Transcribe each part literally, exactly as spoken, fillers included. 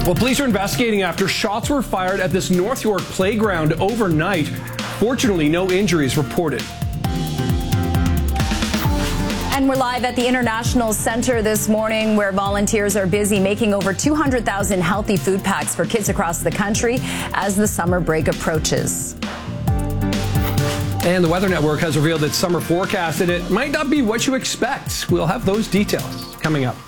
Well, police are investigating after shots were fired at this North York playground overnight. Fortunately, no injuries reported. And we're live at the International Center this morning, where volunteers are busy making over two hundred thousand healthy food packs for kids across the country as the summer break approaches. And the Weather Network has revealed its summer forecast, and it might not be what you expect. We'll have those details coming up.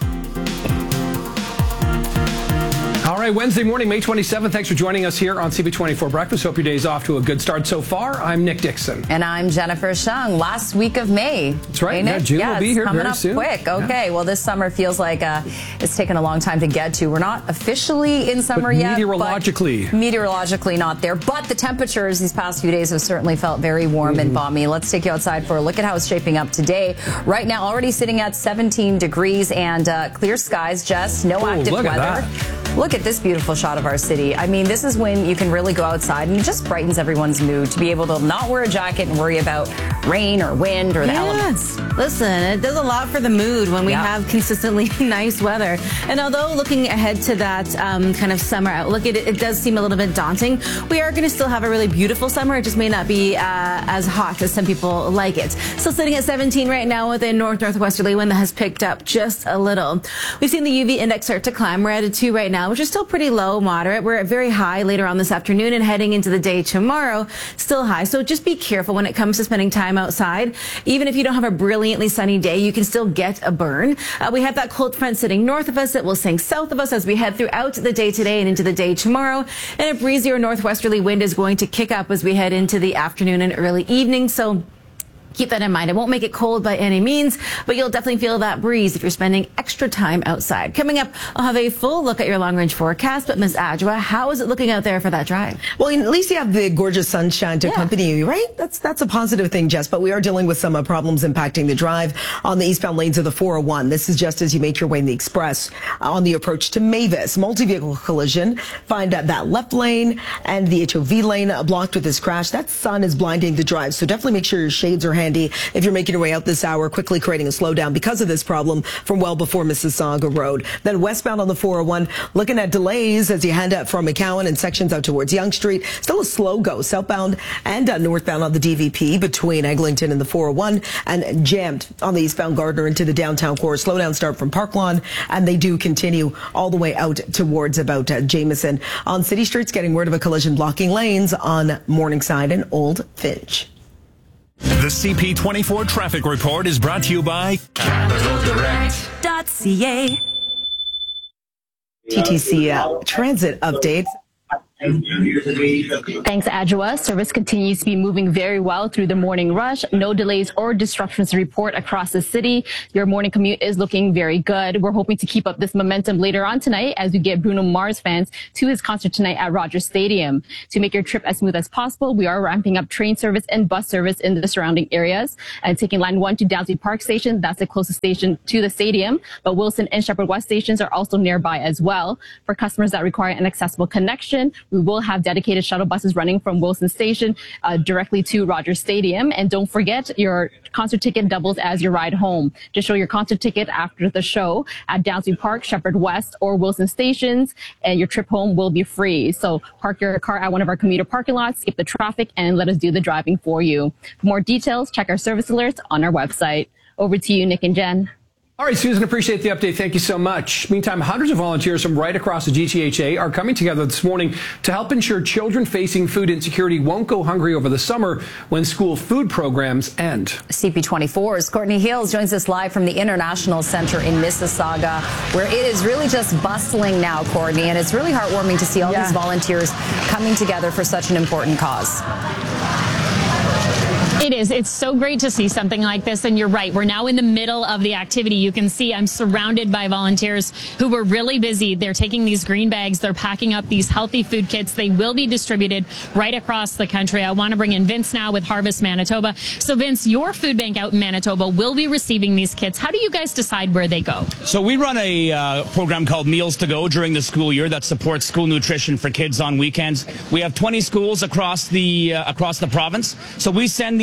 All right, Wednesday morning, May twenty-seventh. Thanks for joining us here on C B twenty-four Breakfast. Hope your day's off to a good start so far. I'm Nick Dixon. And I'm Jennifer Shung. Last week of May. That's right. Hey, yeah, June yeah, will be here coming very up soon. Quick. Okay. Yeah. Well, this summer feels like uh, it's taken a long time to get to. We're not officially in summer but yet. Meteorologically. But meteorologically not there. But the temperatures these past few days have certainly felt very warm mm. and balmy. Let's take you outside for a look at how it's shaping up today. Right now, already sitting at seventeen degrees and uh, clear skies. Just no oh, active look weather. At that. Look at this beautiful shot of our city. I mean, this is when you can really go outside and it just brightens everyone's mood to be able to not wear a jacket and worry about rain or wind or the yeah. elements. Listen, it does a lot for the mood when we yeah. have consistently nice weather. And although looking ahead to that um, kind of summer outlook, it, it does seem a little bit daunting. We are going to still have a really beautiful summer. It just may not be uh, as hot as some people like it. Still sitting at seventeen right now with a north-northwesterly wind that has picked up just a little. We've seen the U V index start to climb. We're at a two right now, which is still pretty low, moderate. We're at very high later on this afternoon and heading into the day tomorrow, still high. So just be careful when it comes to spending time outside. Even if you don't have a brilliantly sunny day, you can still get a burn. Uh, we have that cold front sitting north of us that will sink south of us as we head throughout the day today and into the day tomorrow. And a breezy or northwesterly wind is going to kick up as we head into the afternoon and early evening. So keep that in mind. It won't make it cold by any means, but you'll definitely feel that breeze if you're spending extra time outside. Coming up, I'll have a full look at your long-range forecast, but Miz Adjoa, how is it looking out there for that drive? Well, at least you have the gorgeous sunshine to yeah. accompany you, right? That's that's a positive thing, Jess, but we are dealing with some uh, problems impacting the drive on the eastbound lanes of the four oh one. This is just as you make your way in the express uh, on the approach to Mavis. Multi-vehicle collision. Find uh, that left lane and the H O V lane uh, blocked with this crash. That sun is blinding the drive, so definitely make sure your shades are handy if you're making your way out this hour, quickly creating a slowdown because of this problem from well before Mississauga Road. Then westbound on the four oh one, looking at delays as you head up from McCowan and sections out towards Yonge Street. Still a slow go southbound and uh, northbound on the D V P between Eglinton and the four oh one, and jammed on the eastbound Gardner into the downtown core. Slowdown start from Park Lawn, and they do continue all the way out towards about uh, Jameson. On city streets, getting word of a collision blocking lanes on Morningside and Old Finch. The C P twenty-four traffic report is brought to you by Capital Direct dot C A. T T C uh, transit updates. Thanks, Adjoa. Service continues to be moving very well through the morning rush. No delays or disruptions to report across the city. Your morning commute is looking very good. We're hoping to keep up this momentum later on tonight as we get Bruno Mars fans to his concert tonight at Rogers Stadium. To make your trip as smooth as possible, we are ramping up train service and bus service in the surrounding areas and taking line one to Downsview Park Station. That's the closest station to the stadium, but Wilson and Shepherd West stations are also nearby as well. For customers that require an accessible connection, we will have dedicated shuttle buses running from Wilson Station uh, directly to Rogers Stadium. And don't forget, your concert ticket doubles as your ride home. Just show your concert ticket after the show at Downsview Park, Shepherd West, or Wilson stations, and your trip home will be free. So park your car at one of our commuter parking lots, skip the traffic, and let us do the driving for you. For more details, check our service alerts on our website. Over to you, Nick and Jen. All right, Susan, appreciate the update. Thank you so much. Meantime, hundreds of volunteers from right across the G T H A are coming together this morning to help ensure children facing food insecurity won't go hungry over the summer when school food programs end. C P twenty-four's Courtney Hales joins us live from the International Center in Mississauga, where it is really just bustling now, Courtney, and it's really heartwarming to see all yeah. these volunteers coming together for such an important cause. It is. It's so great to see something like this. And you're right. We're now in the middle of the activity. You can see I'm surrounded by volunteers who were really busy. They're taking these green bags. They're packing up these healthy food kits. They will be distributed right across the country. I want to bring in Vince now with Harvest Manitoba. So, Vince, your food bank out in Manitoba will be receiving these kits. How do you guys decide where they go? So we run a uh, program called Meals to Go during the school year that supports school nutrition for kids on weekends. We have twenty schools across the uh, across the province. So we send these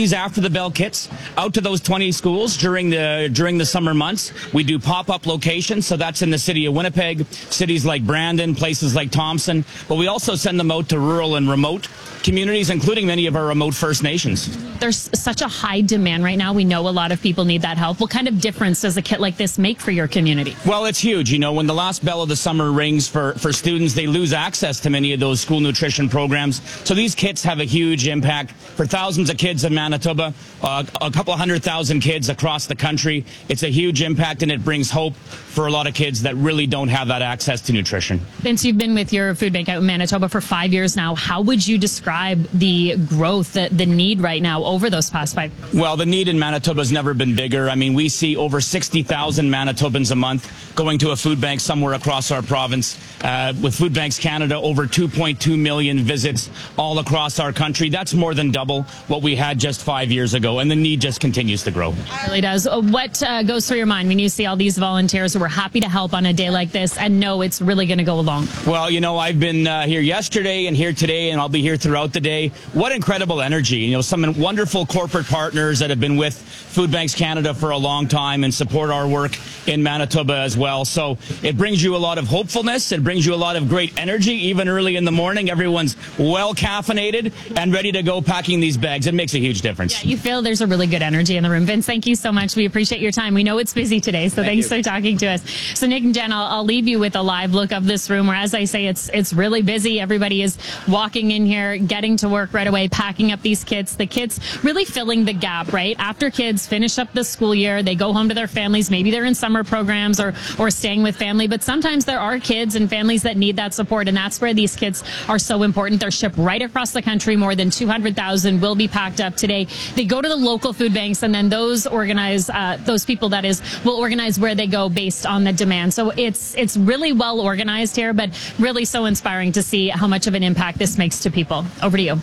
these after the bell kits out to those twenty schools during the during the summer months. We do pop-up locations, so that's in the city of Winnipeg, cities like Brandon, places like Thompson, but we also send them out to rural and remote communities, including many of our remote First Nations. There's such a high demand right now. We know a lot of people need that help. What kind of difference does a kit like this make for your community? Well, it's huge. You know, when the last bell of the summer rings for, for students, they lose access to many of those school nutrition programs. So these kits have a huge impact for thousands of kids in Manitoba, uh, a couple of hundred thousand kids across the country. It's a huge impact, and it brings hope for a lot of kids that really don't have that access to nutrition. Since you've been with your food bank out in Manitoba for five years now, how would you describe the growth, the, the need right now over those past five years? Well, the need in Manitoba has never been bigger. I mean, we see over sixty thousand Manitobans a month going to a food bank somewhere across our province. Uh, with Food Banks Canada, over two point two million visits all across our country. That's more than double what we had just five years ago, and the need just continues to grow. It really does. What uh, goes through your mind when you see all these volunteers who are happy to help on a day like this and know it's really going to go along? Well, you know, I've been uh, here yesterday and here today, and I'll be here throughout the day. What incredible energy. You know, some wonderful corporate partners that have been with Food Banks Canada for a long time and support our work in Manitoba as well. So it brings you a lot of hopefulness. It brings you a lot of great energy. Even early in the morning, everyone's well caffeinated and ready to go packing these bags. It makes a huge difference. Yeah, you feel there's a really good energy in the room. Vince, thank you so much. We appreciate your time. We know it's busy today, so Thank thanks you. for talking to us. So Nick and Jen, I'll, I'll leave you with a live look of this room where, as I say, it's it's really busy. Everybody is walking in here, getting to work right away, packing up these kits. The kits really filling the gap, right? After kids finish up the school year, they go home to their families. Maybe they're in summer programs or, or staying with family, but sometimes there are kids and families that need that support, and that's where these kits are so important. They're shipped right across the country. More than two hundred thousand will be packed up today. They go to the local food banks, and then those organize, uh, those people, that is, will organize where they go based on the demand. So it's it's really well organized here, but really so inspiring to see how much of an impact this makes to people. Over to you.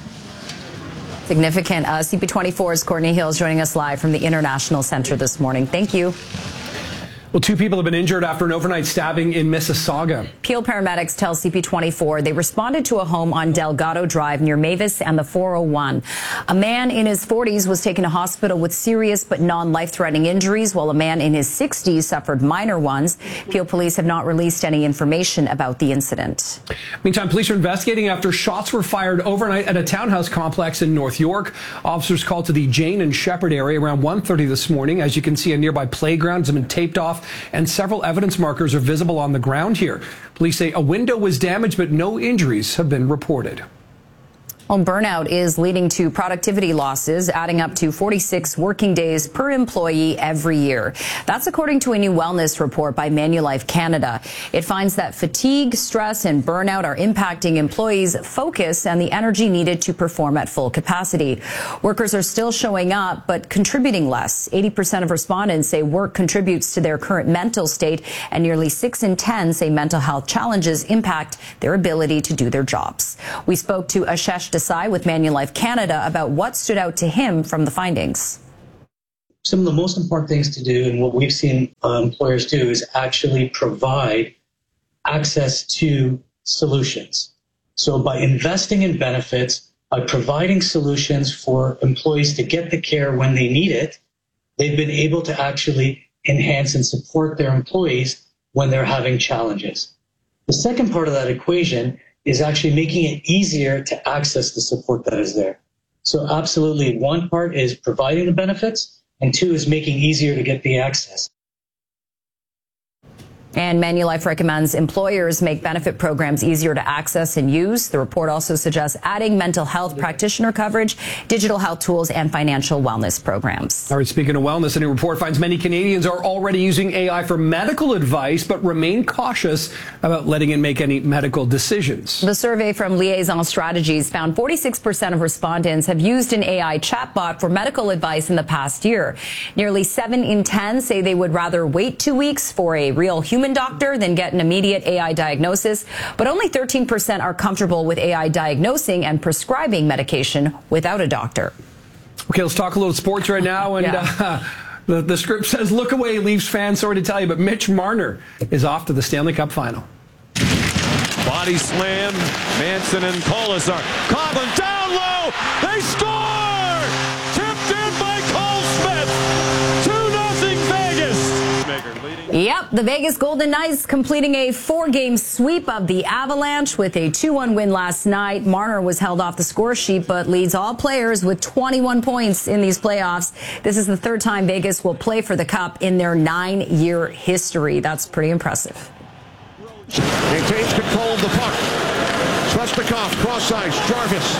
Significant. Uh, C P twenty-four's Courtney Hills joining us live from the International Center this morning. Thank you. Well, two people have been injured after an overnight stabbing in Mississauga. Peel paramedics tell C P twenty-four they responded to a home on Delgado Drive near Mavis and the four oh one. A man in his forties was taken to hospital with serious but non-life-threatening injuries, while a man in his sixties suffered minor ones. Peel police have not released any information about the incident. Meantime, police are investigating after shots were fired overnight at a townhouse complex in North York. Officers called to the Jane and Shepherd area around one thirty this morning. As you can see, a nearby playground has been taped off, and several evidence markers are visible on the ground here. Police say a window was damaged, but no injuries have been reported. Well, burnout is leading to productivity losses, adding up to forty-six working days per employee every year. That's according to a new wellness report by Manulife Canada. It finds that fatigue, stress, and burnout are impacting employees' focus and the energy needed to perform at full capacity. Workers are still showing up, but contributing less. eighty percent of respondents say work contributes to their current mental state, and nearly six in ten say mental health challenges impact their ability to do their jobs. We spoke to Ashesh Desai with Manulife Canada about what stood out to him from the findings. Some of the most important things to do, and what we've seen uh, employers do, is actually provide access to solutions. So by investing in benefits, by providing solutions for employees to get the care when they need it, they've been able to actually enhance and support their employees when they're having challenges. The second part of that equation is actually making it easier to access the support that is there. So absolutely, one part is providing the benefits, and two is making easier to get the access. And Manulife recommends employers make benefit programs easier to access and use. The report also suggests adding mental health practitioner coverage, digital health tools, and financial wellness programs. All right, speaking of wellness, a new report finds many Canadians are already using A I for medical advice, but remain cautious about letting it make any medical decisions. The survey from Liaison Strategies found forty-six percent of respondents have used an A I chatbot for medical advice in the past year. Nearly seven in ten say they would rather wait two weeks for a real human doctor than get an immediate A I diagnosis, but only thirteen percent are comfortable with A I diagnosing and prescribing medication without a doctor. Okay, let's talk a little sports right now. And yeah. uh, the, the script says, look away, Leafs fans. Sorry to tell you, but Mitch Marner is off to the Stanley Cup final. Body slam, Manson and Colasar. Coghlan down low, they score! Tipped in! Mets. two nothing Vegas. Yep, the Vegas Golden Knights completing a four-game sweep of the Avalanche with a two one win last night. Marner was held off the score sheet, but leads all players with twenty-one points in these playoffs. This is the third time Vegas will play for the Cup in their nine-year history. That's pretty impressive. Maintains control of the puck. Svechnikov, cross ice, Jarvis.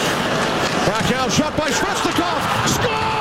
Back out, shot by Svechnikov. Score!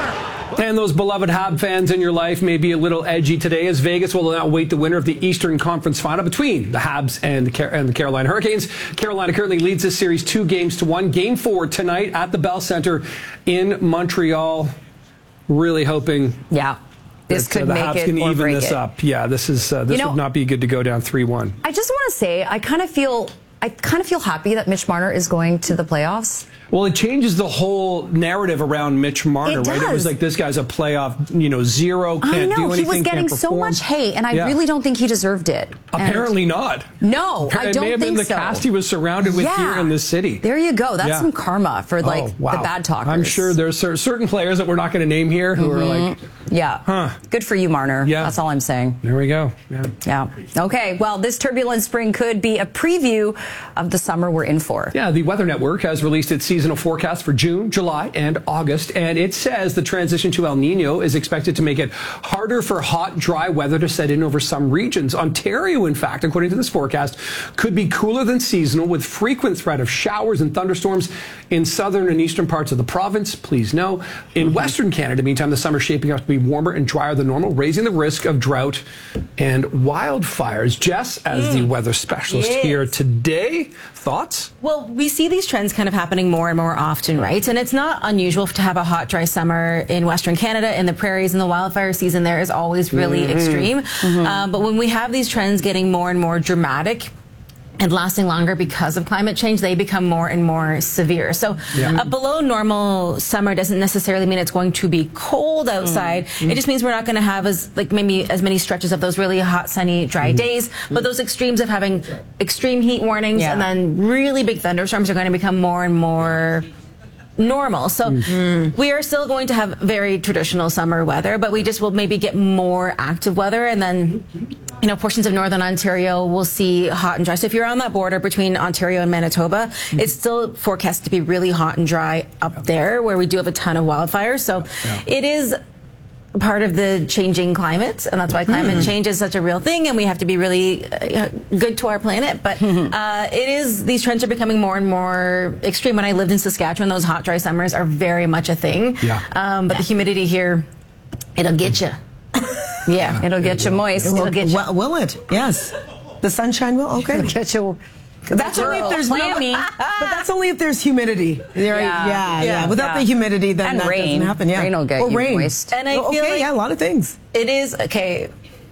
And those beloved Hab fans in your life may be a little edgy today, as Vegas will now await the winner of the Eastern Conference Final between the Habs and the, Car- and the Carolina Hurricanes. Carolina currently leads this series two games to one. Game four tonight at the Bell Center in Montreal. Really hoping. Yeah. This that, could uh, the make Habs it can or even break this it. up. Yeah, this is uh, this You know, would not be good to go down three one. I just want to say, I kind of feel, I kind of feel happy that Mitch Marner is going to the playoffs. Well, it changes the whole narrative around Mitch Marner, It right? It does. was like, this guy's a playoff, you know, zero, can't I know, do anything, he was getting can't so perform. much hate, and I Yeah. really don't think he deserved it. Apparently And not. No, I It don't may have been think the so. cast he was surrounded with Yeah. here in this city. There you go. That's Yeah. some karma for, like, Oh, wow. the bad talkers. I'm sure there's cer- certain players that we're not going to name here who are like, Yeah. huh. Good for you, Marner. Yeah. That's all I'm saying. There we go. Yeah. Yeah. Okay. Well, this turbulent spring could be a preview of the summer we're in for. Yeah, the Weather Network has released its seasonal forecast for June, July, and August, and it says the transition to El Nino is expected to make it harder for hot, dry weather to set in over some regions. Ontario, in fact, according to this forecast, could be cooler than seasonal with frequent threat of showers and thunderstorms in southern and eastern parts of the province. Please know. In Western Canada, meantime, the summer's shaping up to be warmer and drier than normal, raising the risk of drought and wildfires. Jess, as Mm. the weather specialist Yes. here today, thoughts? Well, we see these trends kind of happening more and more often, right? And it's not unusual to have a hot, dry summer in Western Canada, in the prairies, and the wildfire season there is always really Mm-hmm. extreme. Um, but when we have these trends getting more and more dramatic, and lasting longer because of climate change, they become more and more severe. So Yeah. a below normal summer doesn't necessarily mean it's going to be cold outside. Mm-hmm. It just means we're not going to have as like maybe as many stretches of those really hot, sunny, dry Mm-hmm. days. But those extremes of having extreme heat warnings Yeah. and then really big thunderstorms are going to become more and more normal. So Mm-hmm. we are still going to have very traditional summer weather, but we just will maybe get more active weather, and then you know, portions of northern Ontario will see hot and dry. So if you're on that border between Ontario and Manitoba, Mm-hmm. it's still forecast to be really hot and dry up there, where we do have a ton of wildfires. So it is part of the changing climate, and that's why climate change is such a real thing, and we have to be really uh, good to our planet. But uh, it is, these trends are becoming more and more extreme. When I lived in Saskatchewan, those hot, dry summers are very much a thing. Yeah. Um, but the humidity here, it'll get you. Yeah. It'll get you moist. Will, It'll get you. will, will it? Yes. The sunshine will? Okay. It'll get you. That's only if there's no, clammy. but that's only if there's humidity. There, yeah, yeah, yeah. Without yeah. the humidity, then And that rain. doesn't happen. Yeah, Rain will get or you rain. moist. And I Oh, feel okay, like yeah, a lot of things. it is, okay.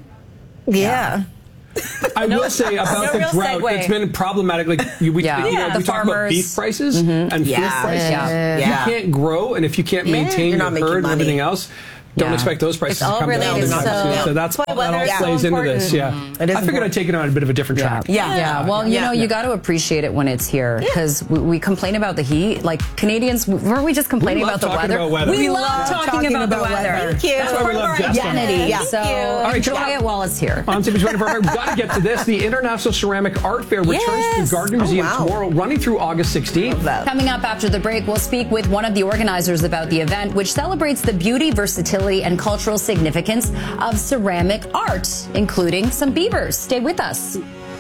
Yeah. I will say about no the real drought, segue. it's been problematic. Like you, we, Yeah. you know, Yeah. we The talk about farmers. beef prices and food Yeah. prices. Yeah. You Yeah. can't grow, and if you can't maintain You're your not making herd and money. everything else, don't Yeah. expect those prices It's all to come down. related, They're not- so- so that's That's why that weather all is so plays into this. Yeah, important. It is I figured important. I'd take it on a bit of a different track. Yeah. Yeah, well, you Yeah. know, you got to appreciate it when it's here, because we, we complain about the heat. Like Canadians, weren't we just complaining We love about the talking weather? about weather. We, We love, love talking, talking about, about the weather. weather. Thank you. That's why we love Jess. Identity. Yeah. So right, enjoy come on. it while it's here. On C B twenty-four, we've got to get to this. The International Ceramic Art Fair returns Yes. to Gardner Museum wow. tomorrow, running through August sixteenth. Coming up after the break, we'll speak with one of the organizers about the event, which celebrates the beauty, versatility, and cultural significance of ceramic art, including some beavers. Stay with us.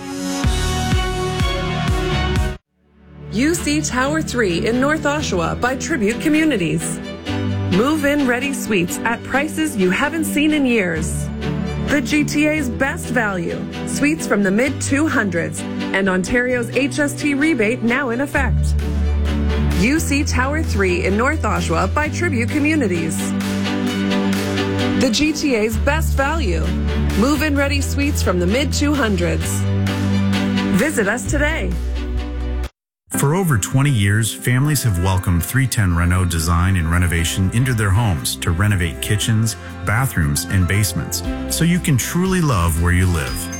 U C Tower three in North Oshawa by Tribute Communities. Move-in ready suites at prices you haven't seen in years. The G T A's best value. Suites from the mid two hundreds and Ontario's H S T rebate now in effect. U C Tower three in North Oshawa by Tribute Communities. The G T A's best value. Move-in ready suites from the mid two hundreds. Visit us today. For over twenty years, families have welcomed three ten Renault design and renovation into their homes to renovate kitchens, bathrooms, and basements, so you can truly love where you live.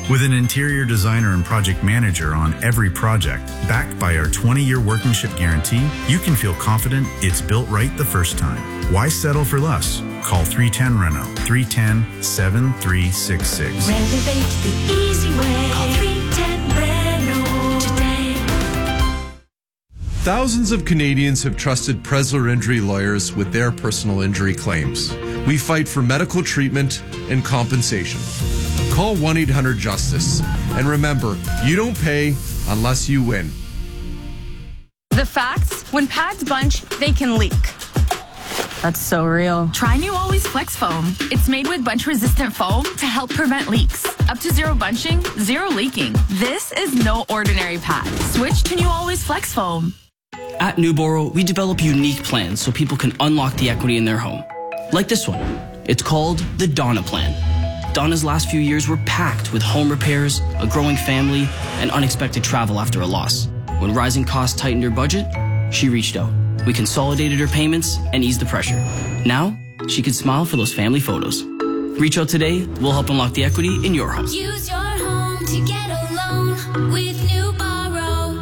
With an interior designer and project manager on every project, backed by our twenty-year workmanship guarantee, you can feel confident it's built right the first time. Why settle for less? Call three ten Renault, three one zero, seven three six six. Renovate the easy way. Call three ten Renault today. Thousands of Canadians have trusted Presler Injury Lawyers with their personal injury claims. We fight for medical treatment and compensation. Call one eight hundred justice. And remember, you don't pay unless you win. The facts, when pads bunch, they can leak. That's so real. Try new Always Flex Foam. It's made with bunch-resistant foam to help prevent leaks. Up to zero bunching, zero leaking. This is no ordinary pad. Switch to new Always Flex Foam. At Newboro, we develop unique plans so people can unlock the equity in their home. Like this one. It's called the Donna Plan. Donna's last few years were packed with home repairs, a growing family, and unexpected travel after a loss. When rising costs tightened her budget, she reached out. We consolidated her payments and eased the pressure. Now, she can smile for those family photos. Reach out today. We'll help unlock the equity in your home. Use your home to get a loan with Newboro.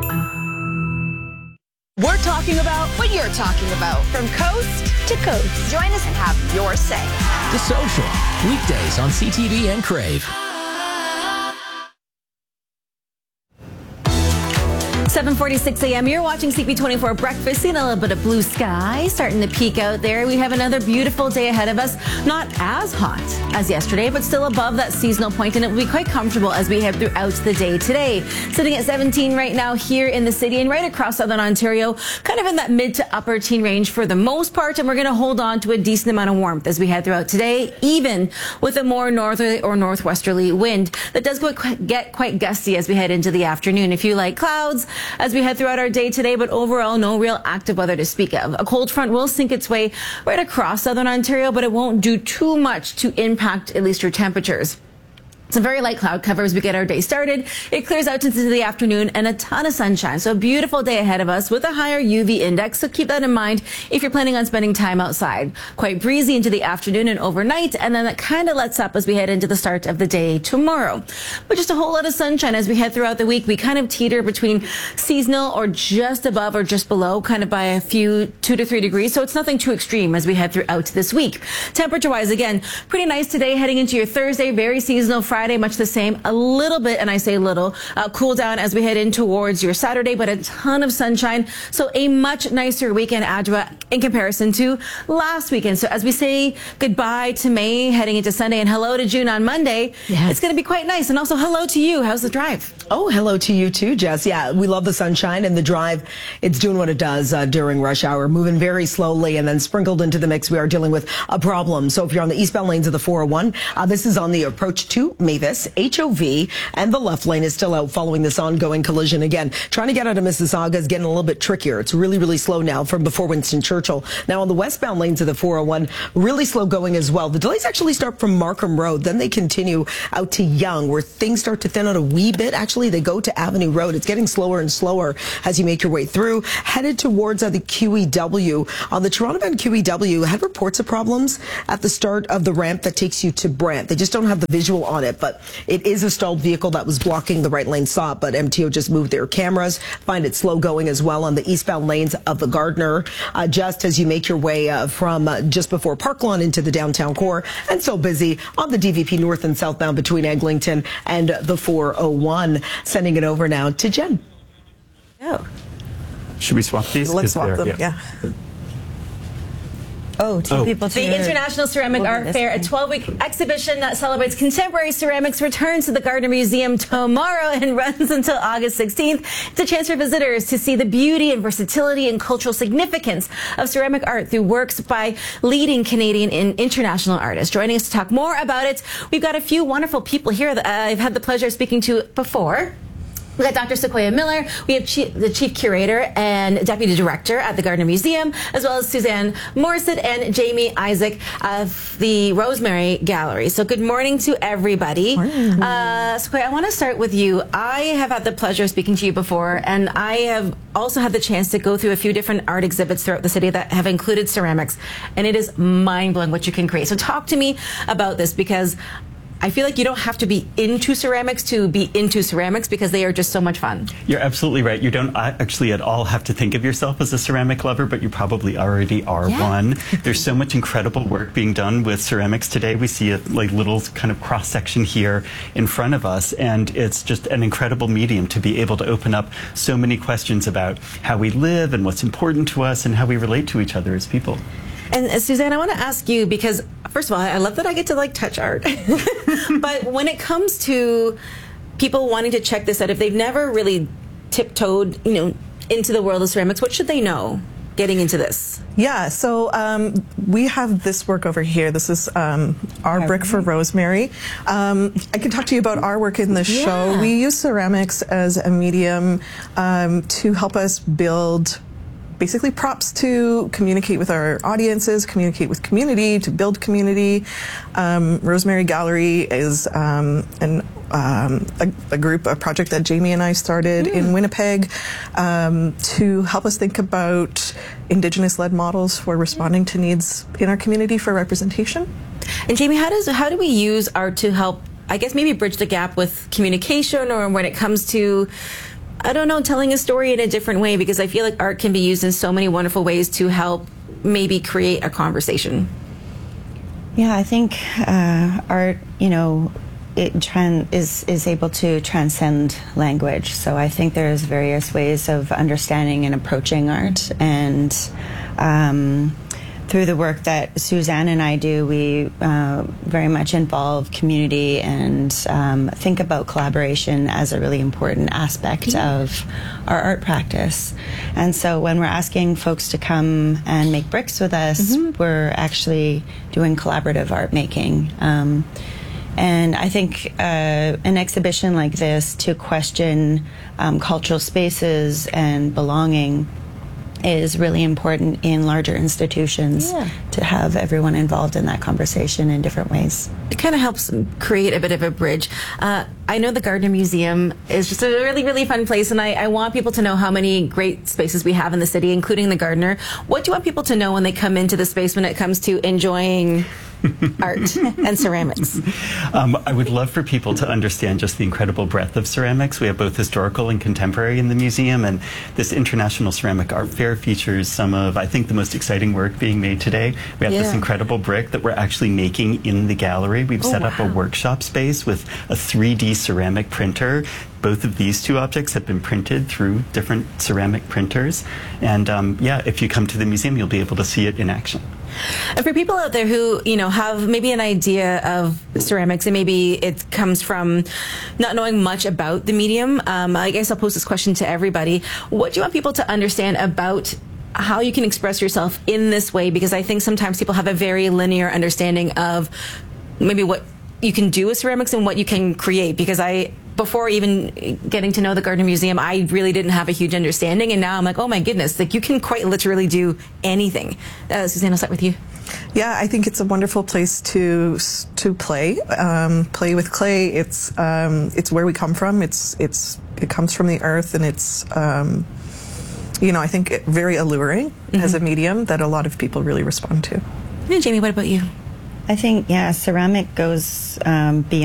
We're talking about what you're talking about. From coast to coast. Join us and have your say. The Social, weekdays on C T V and Crave. seven forty-six a m You're watching C P twenty-four Breakfast. Seeing a little bit of blue sky starting to peek out there. We have another beautiful day ahead of us. Not as hot as yesterday, but still above that seasonal point, and it will be quite comfortable as we head throughout the day today. Sitting at seventeen right now here in the city and right across southern Ontario, kind of in that mid to upper teen range for the most part, and we're going to hold on to a decent amount of warmth as we head throughout today, even with a more northerly or northwesterly wind that does get quite gusty as we head into the afternoon. A few light clouds as we head throughout our day today, but overall no real active weather to speak of. A cold front will sink its way right across southern Ontario, but it won't do too much to impact at least your temperatures. Some very light cloud cover as we get our day started. It clears out into the afternoon and a ton of sunshine. So a beautiful day ahead of us with a higher U V index. So keep that in mind if you're planning on spending time outside. Quite breezy into the afternoon and overnight. And then that kind of lets up as we head into the start of the day tomorrow. But just a whole lot of sunshine as we head throughout the week. We kind of teeter between seasonal or just above or just below, kind of by a few two to three degrees. So it's nothing too extreme as we head throughout this week. Temperature wise, again, pretty nice today heading into your Thursday. Very seasonal. Friday, much the same. A little bit, and I say little, uh, cool down as we head in towards your Saturday, but a ton of sunshine. So a much nicer weekend, Adwa, in comparison to last weekend. So as we say goodbye to May, heading into Sunday, and hello to June on Monday, yes. It's going to be quite nice. And also hello to you. How's the drive? Oh, hello to you too, Jess. Yeah, we love the sunshine and the drive. It's doing what it does uh, during rush hour, moving very slowly, and then sprinkled into the mix, we are dealing with a problem. So if you're on the eastbound lanes of the four oh one, uh, this is on the approach to Mavis, H O V, and the left lane is still out following this ongoing collision. Again, trying to get out of Mississauga is getting a little bit trickier. It's really, really slow now from before Winston Churchill. Now on the westbound lanes of the four oh one, really slow going as well. The delays actually start from Markham Road, then they continue out to Yonge, where things start to thin out a wee bit. Actually, they go to Avenue Road. It's getting slower and slower as you make your way through. Headed towards uh, the Q E W. On the Toronto bound Q E W, had reports of problems at the start of the ramp that takes you to Brant. They just don't have the visual on it, but it is a stalled vehicle that was blocking the right lane stop, but M T O just moved their cameras. Find it slow going as well on the eastbound lanes of the Gardner, uh, just as you make your way uh, from uh, just before Park Lawn into the downtown core, and so busy on the D V P north and southbound between Eglinton and the four oh one. Sending it over now to Jen. Oh. Should we swap these? Let's swap them, yeah. yeah. Oh, two oh. people. The International Ceramic we'll Art Fair, a twelve-week exhibition that celebrates contemporary ceramics, returns to the Gardner Museum tomorrow and runs until August sixteenth. It's a chance for visitors to see the beauty and versatility and cultural significance of ceramic art through works by leading Canadian and international artists. Joining us to talk more about it, we've got a few wonderful people here that I've had the pleasure of speaking to before. We got Doctor Sequoia Miller. We have chief, the Chief Curator and Deputy Director at the Gardner Museum, as well as Suzanne Morissette and Jamie Isaac of the Rosemary Gallery. So good morning to everybody. Morning. Uh, Sequoia, I want to start with you. I have had the pleasure of speaking to you before, and I have also had the chance to go through a few different art exhibits throughout the city that have included ceramics, and it is mind-blowing what you can create. So talk to me about this, because I feel like you don't have to be into ceramics to be into ceramics because they are just so much fun. You're absolutely right. You don't actually at all have to think of yourself as a ceramic lover, but you probably already are Yeah. one. There's so much incredible work being done with ceramics today. We see a like little kind of cross section here in front of us, and it's just an incredible medium to be able to open up so many questions about how we live and what's important to us and how we relate to each other as people. And uh, Suzanne, I want to ask you because, first of all, I love that I get to like touch art. But when it comes to people wanting to check this out, if they've never really tiptoed, you know, into the world of ceramics, what should they know getting into this? Yeah, so um, we have this work over here. This is um, our brick for Rosemary. Um, I can talk to you about our work in the Yeah. show. We use ceramics as a medium um, to help us build basically props to communicate with our audiences, communicate with community, to build community. Um, Rosemary Gallery is um, an, um, a, a group, a project that Jamie and I started in Winnipeg um, to help us think about Indigenous-led models for responding to needs in our community for representation. And Jamie, how does how do we use art to help, I guess, maybe bridge the gap with communication, or when it comes to, I don't know, telling a story in a different way? Because I feel like art can be used in so many wonderful ways to help maybe create a conversation. Yeah, I think uh, art, you know, it tran- is is able to transcend language. So I think there's various ways of understanding and approaching art, and um, through the work that Suzanne and I do, we uh, very much involve community and um, think about collaboration as a really important aspect of our art practice. And so when we're asking folks to come and make bricks with us, mm-hmm. we're actually doing collaborative art making. Um, and I think uh, an exhibition like this to question um, cultural spaces and belonging is really important in larger institutions, yeah. to have everyone involved in that conversation in different ways. It kind of helps create a bit of a bridge. Uh, I know the Gardner Museum is just a really, really fun place, and I, I want people to know how many great spaces we have in the city, including the Gardner. What do you want people to know when they come into the space when it comes to enjoying art and ceramics? Um, I would love for people to understand just the incredible breadth of ceramics. We have both historical and contemporary in the museum, and this International Ceramic Art Fair features some of, I think, the most exciting work being made today. We have yeah. this incredible brick that we're actually making in the gallery. We've oh, set wow. up a workshop space with a three D ceramic printer. Both of these two objects have been printed through different ceramic printers. And um, yeah, if you come to the museum, you'll be able to see it in action. And for people out there who, you know, have maybe an idea of ceramics and maybe it comes from not knowing much about the medium, um, I guess I'll pose this question to everybody. What do you want people to understand about how you can express yourself in this way? Because I think sometimes people have a very linear understanding of maybe what you can do with ceramics and what you can create. Because I, before even getting to know the Gardner Museum, I really didn't have a huge understanding, and now I'm like, oh my goodness, like you can quite literally do anything. Uh, Suzanne, I'll start with you. Yeah, I think it's a wonderful place to to play, um, play with clay. It's um, it's where we come from. It's it's it comes from the earth, and it's um, you know, I think it, very alluring mm-hmm. as a medium that a lot of people really respond to. And Jamie, what about you? I think, yeah, ceramic goes um, beyond